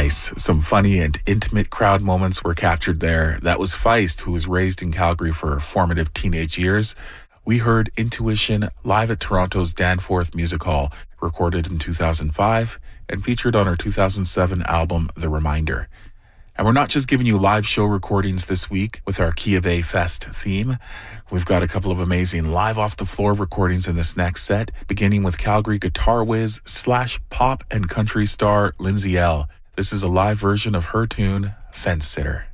Nice. Some funny and intimate crowd moments were captured there. That was Feist, who was raised in Calgary for formative teenage years. We heard Intuition live at Toronto's Danforth Music Hall, recorded in 2005 and featured on her 2007 album, The Reminder. And we're not just giving you live show recordings this week with our Key of A Fest theme. We've got a couple of amazing live off the floor recordings in this next set, beginning with Calgary guitar whiz / pop and country star Lindsay Ell. This is a live version of her tune, Fence Sitter.